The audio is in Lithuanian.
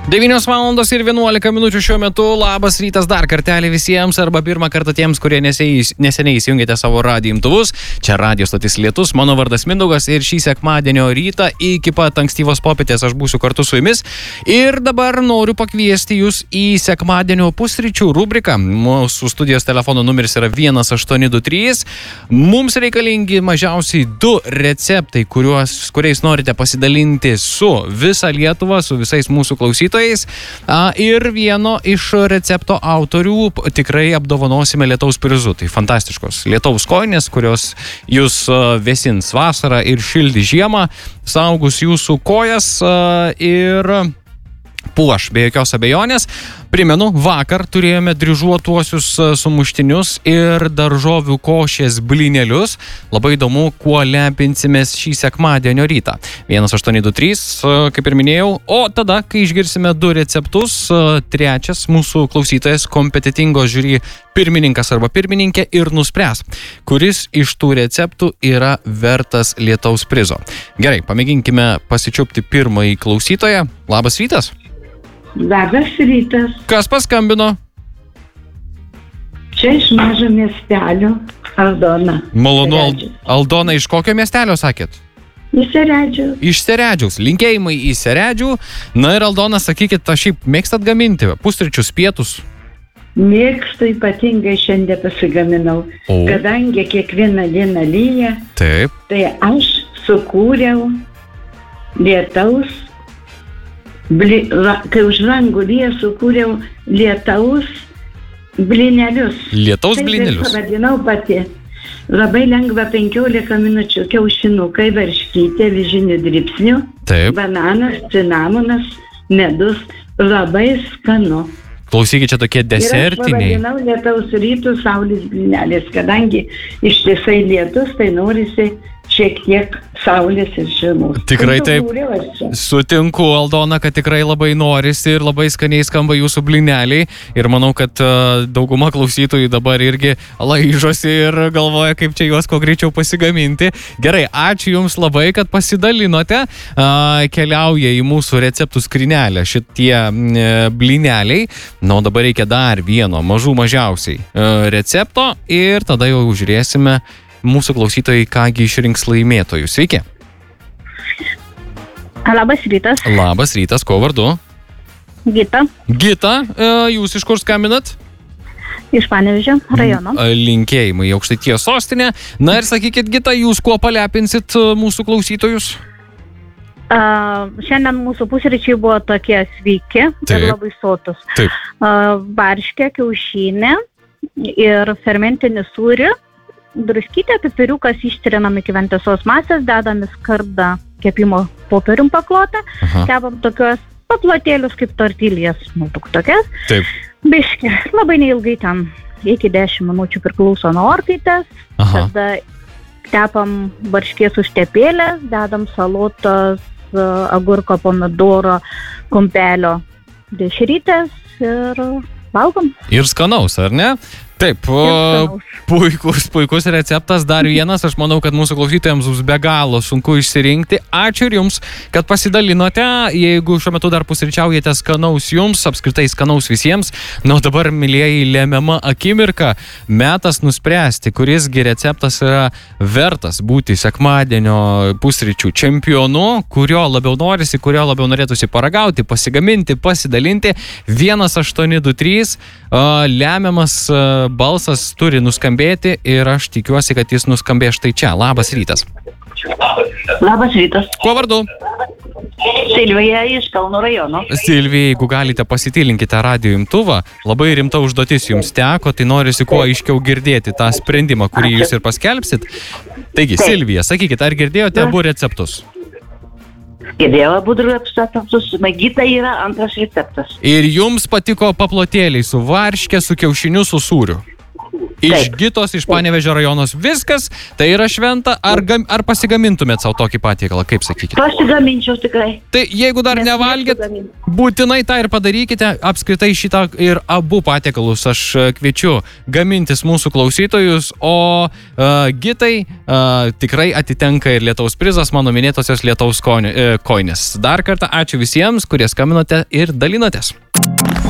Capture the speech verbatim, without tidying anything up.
devynios valandos ir vienuolika minučių šiuo metu. Labas rytas dar kartelį visiems arba pirmą kartą tiems, kurie neseniai įsijungėte savo radijo imtuvus. Čia radijo stotis Lietus, mano vardas Mindaugas ir šį sekmadienio rytą iki pat ankstyvos popietės aš būsiu kartu su jumis. Ir dabar noriu pakviesti jūs į sekmadienio pusryčių rubriką. Mūsų studijos telefono numeris yra vienas aštuoni du trys. Mums reikalingi mažiausiai du receptai, kuriuos, kuriais norite pasidalinti su visa Lietuva, su visais mūsų klausytojais. Ir vieno iš recepto autorių tikrai apdovanosime lietaus prizu. Tai fantastiškos lietaus kojinės, kurios jūs vėsins vasarą ir šildys žiemą, saugus jūsų kojas ir puoš be jokios abejonės. Primenu, vakar turėjome dryžuotuosius sumuštinius ir daržovių košės blynelius. Labai įdomu, kuo lepinsimės šį sekmadienio rytą. vienas aštuoni du trys, kaip ir minėjau. O tada, kai išgirsime du receptus, trečias mūsų klausytojas, kompetitingos žiūri pirmininkas arba pirmininkė ir nuspręs, kuris iš tų receptų yra vertas lietaus prizo. Gerai, pamėginkime pasičiupti pirmąjį klausytoją. Labas rytas. Labas rytas. Kas paskambino? Čia iš mažo miestelio, Aldona. Malonu, Aldona, iš kokio miestelio sakėt? Iš Seredžiaus. Iš Seredžiaus. Linkėjimai į Seredžių. Na ir Aldona, sakykit, aš šiaip mėgstat gaminti pusryčius, pietus? Mėgstu, ypatingai šiandien pasigaminau. O. Kadangi kiekvieną dieną lyja, taip, tai aš sukūriau lietaus Bli, la, kai už langų lyja, sukūriau lietaus blynelius. Lietaus blynelius? Taip, pavadinau pati. Labai lengva, penkiolika minučių, kiaušinukai, varškytė, vyžinių dribsnių, taip, bananas, cinamonas, medus. Labai skanu. Klausykit, čia tokie desertiniai. Ir aš pavadinau lietaus rytų saulės blynelės, kadangi ištisai lietus, tai norisi šiek tiek saulės ir šilumos. Tikrai taip. Sutinku, Aldona, kad tikrai labai norisi ir labai skaniai skamba jūsų blyneliai. Ir manau, kad uh, dauguma klausytojų dabar irgi laižosi ir galvoja, kaip čia juos kuo greičiau pasigaminti. Gerai, ačiū Jums labai, kad pasidalinote. Uh, keliauja į mūsų receptų skrinelę šitie uh, blyneliai. Na, o dabar reikia dar vieno, mažų mažiausiai uh, recepto ir tada jau žiūrėsime mūsų klausytojai, kągi išrinks laimėtojų. Sveiki. Labas rytas. Labas rytas, ko vardu? Gita. Gita, jūs iš kur skambinat? Iš Panevėžio rajono. Linkėjimai į Aukštaitijos sostinę. Na ir sakykit, Gita, jūs kuo palepinsit mūsų klausytojus? Uh, šiandien mūsų pusryčiai buvo tokie sveiki ir labai sotus. Taip. Uh, varškė, kiaušinė ir fermentinį sūrį. Druskytė, pipiriukas ištrinam iki vientisos masės, dedam į skardą kepimo popierium paklotę, kepam tokios paplotėlius kaip tortilijas, nu, tokias. Taip. Biški, labai neilgai ten, iki dešimt minučių priklauso nuo orkaitės. Aha. Tada tepam varškės užtepėlės, dedam salotos, agurko, pomidoro, kumpelio dešrytės ir valgom. Ir skanaus, ar ne? Taip, puikus, puikus receptas, dar vienas, aš manau, kad mūsų klausytojams bus be galo sunku išsirinkti. Ačiū ir Jums, kad pasidalinote, jeigu šiuo metu dar pusryčiaujate, skanaus Jums, apskritai skanaus visiems. Na, dabar, mylieji, lemiama akimirka, metas nuspręsti, kurisgi receptas yra vertas būti sekmadienio pusryčių čempionu, kurio labiau norisi, kurio labiau norėtųsi paragauti, pasigaminti, pasidalinti. vienas aštuoni du trys, lemiamas balsas turi nuskambėti ir aš tikiuosi, kad jis nuskambė štai čia. Labas rytas. Labas rytas. Kuo vardu? Silvija iš Kauno rajono. Silvija, jeigu galite pasitilinkite radijo imtuvą, labai rimta užduotis jums teko, tai norisi kuo aiškiau girdėti tą sprendimą, kurį jūs ir paskelbsit. Taigi, Silvija, sakykit, ar girdėjote abu receptus? Girdėjau abu receptus, Gita yra antras receptas. Ir jums patiko paplotėliai su varške, su kiaušiniu, su sūriu? Iš Gitos, iš Panevėžio rajonos. Viskas, tai yra šventa. Ar, gam, ar pasigamintumėt savo tokį patiekalą, kaip sakykite? Pasigaminčiau tikrai. Tai jeigu dar Nes nevalgėt, mėgstu gaminti. būtinai tą ir padarykite. Apskritai šitą ir abu patiekalus aš e, kviečiu gamintis mūsų klausytojus, o uh, Gitai uh, tikrai atitenka ir Lietaus prizas, mano minėtosios Lietaus koinės. Dar kartą ačiū visiems, kurie skambinote ir dalinotės.